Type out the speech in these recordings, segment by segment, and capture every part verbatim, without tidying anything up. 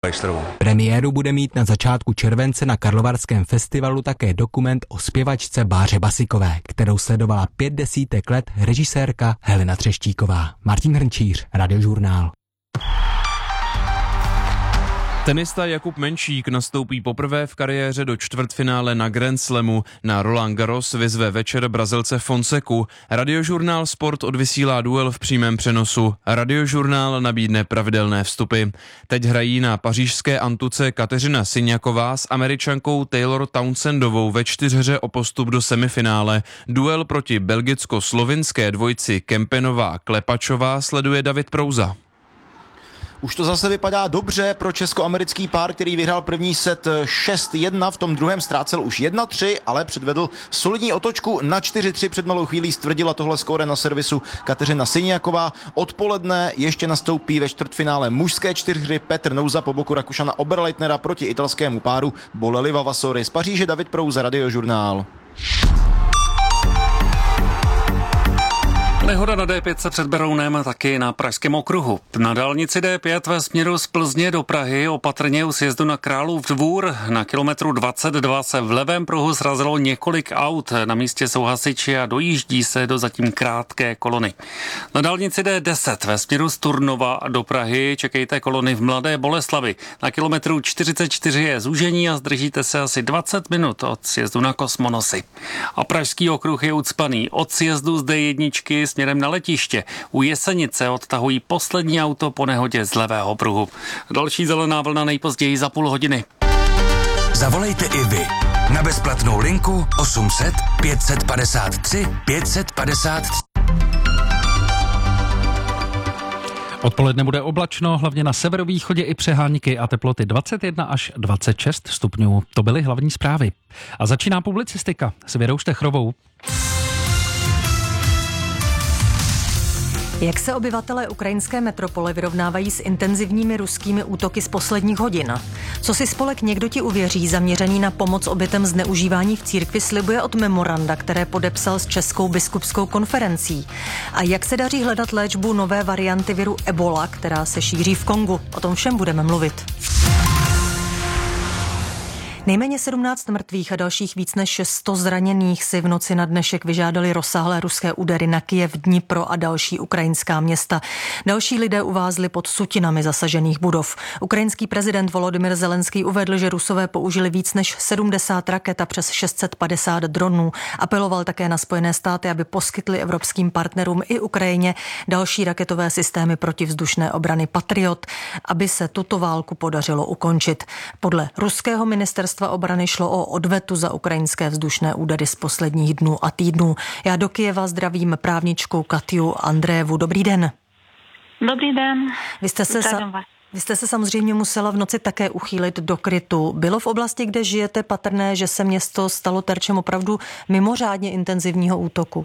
Pešterovou. Premiéru bude mít na začátku července na Karlovarském festivalu také dokument o zpěvačce Báře Basikové, kterou sledovala pět desítek let režisérka Helena Třeštíková. Martin Hrnčíř, Radiožurnál. Tenista Jakub Menšík nastoupí poprvé v kariéře do čtvrtfinále na Grand Slamu. Na Roland Garros vyzve večer Brazilce Fonseku. Radiožurnál Sport odvysílá duel v přímém přenosu. Radiožurnál nabídne pravidelné vstupy. Teď hrají na pařížské Antuce Kateřina Syňaková s Američankou Taylor Townsendovou ve čtyřhře o postup do semifinále. Duel proti belgicko-slovinské dvojci Kempenová Klepačová sleduje David Prouza. Už to zase vypadá dobře pro česko-americký pár, který vyhrál první set šest jedna, v tom druhém ztrácel už jedna tři, ale předvedl solidní otočku na čtyři tři. Před malou chvílí stvrdila tohle skóre na servisu Kateřina Syňaková. Odpoledne ještě nastoupí ve čtvrtfinále mužské čtyřhry Petr Nouza po boku Rakušana Oberleitnera proti italskému páru Bolelli Vavasori. Z Paříže David Prouza, Radiožurnál. Nehoda na D pět před Berounem a taky na pražském okruhu. Na dálnici D pět ve směru z Plzně do Prahy opatrně u sjezdu na Králův Dvůr na kilometru dvacet dva se v levém pruhu srazilo několik aut. Na místě jsou hasiči a dojíždí se do zatím krátké kolony. Na dálnici D deset ve směru z Turnova do Prahy čekejte kolony v Mladé Boleslavi. Na kilometru čtyřicet čtyři je zúžení a zdržíte se asi dvacet minut od sjezdu na Kosmonosy. A pražský okruh je ucpaný od sjezdu z D jedna směrem na letiště. U Jesenice odtahují poslední auto po nehodě z levého pruhu. Další zelená vlna nejpozději za půl hodiny. Zavolejte i vy na bezplatnou linku osm set pět padesát tři pět padesát tři. Odpoledne bude oblačno, hlavně na severovýchodě i přehánky a teploty dvacet jedna až dvacet šest stupňů. To byly hlavní zprávy. A začíná publicistika s Věrou Štechrovou. Jak se obyvatelé ukrajinské metropole vyrovnávají s intenzivními ruskými útoky z posledních hodin? Co si spolek Někdo ti uvěří, zaměřený na pomoc obětem zneužívání v církvi, slibuje od memoranda, které podepsal s Českou biskupskou konferencí? A jak se daří hledat léčbu nové varianty viru Ebola, která se šíří v Kongu? O tom všem budeme mluvit. Nejméně sedmnáct mrtvých a dalších víc než sto zraněných si v noci na dnešek vyžádali rozsáhlé ruské údery na Kyjev, Dnipro a další ukrajinská města. Další lidé uvázli pod sutinami zasažených budov. Ukrajinský prezident Volodymyr Zelenský uvedl, že Rusové použili víc než sedmdesát raket a přes šest set padesát dronů. Apeloval také na Spojené státy, aby poskytli evropským partnerům i Ukrajině další raketové systémy protivzdušné obrany Patriot, aby se tuto válku podařilo ukončit. Podle ruského ministerstva obrany šlo o odvetu za ukrajinské vzdušné údery z posledních dnů a týdnů. Já do Kyjeva zdravím právničku Katiu Andrejevu. Dobrý den. Dobrý den. Vy jste se, sa- vy jste se samozřejmě musela v noci také uchýlit do krytu. Bylo v oblasti, kde žijete, patrné, že se město stalo terčem opravdu mimořádně intenzivního útoku?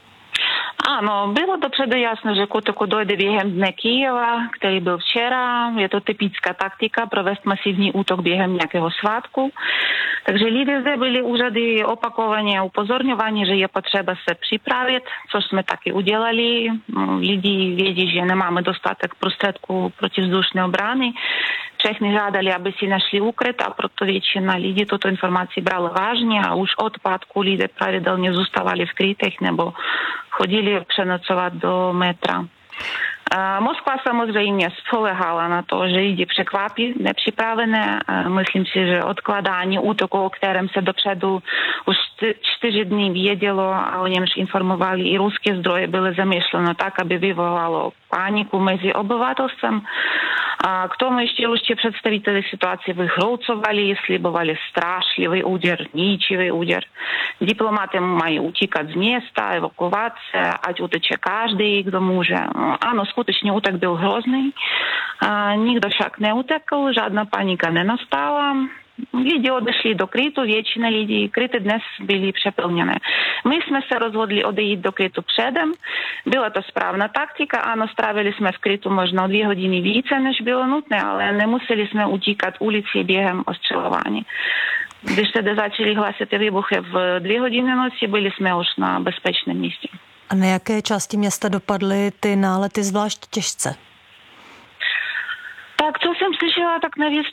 Ano, bylo dopředu jasno, že k útoku dojde během dne Kyjeva, který byl včera. Je to typická taktika provést masivní útok během nějakého svátku. Takže lidé zde byli úřady opakovaně upozorňováni, že je potřeba se připravit, což jsme taky udělali. Lidi vědí, že nemáme dostatek prostředků protivzdušné obrany. Všechny žádali, aby si našli ukryt, a proto většina lidí tuto informaci brala vážně a už od pátku lidé pravidelně zůstávali v krytech nebo chodili přenocovat do metra. Moskva samozřejmě spoléhala na to, že lidi překvapí nepřipravené. Myslím si, že odkládání útoku, o kterém se dopředu už čtyři dny vědělo a o němž informovali i ruské zdroje, bylo zamýšleno tak, aby vyvolalo paniku mezi obyvatelstvem. A k tomu ještě ruští představiteli situaci vyhroucovali, slibovali strašlivý úder, ničivý úder. Diplomaty mají utíkat z města, evakuace, ať uteče každý, kdo může. Ano, skutečně útok byl hrozný. A nikdo však neutekl, žádná panika nenastala. Lidi odešli do krytu, většina lidí, kryty dnes byly přeplněné. My jsme se rozhodli odejít do krytu předem. Byla to správná taktika, ano, strávili jsme v krytu možná dvě hodiny více, než bylo nutné, ale nemuseli jsme utíkat ulici během ostřelování. Když tedy začali hlasit výbuchy v dvě hodiny noci, byli jsme už na bezpečném místě. A na jaké části města dopadly ty nálety zvlášť těžce? Tak, co jsem slyšela, tak na